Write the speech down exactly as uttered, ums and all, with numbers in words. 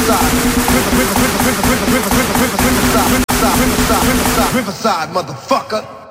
Riverside, Riverside, Riverside, Riverside, Riverside, Riverside, Riverside, Riverside, motherfucker.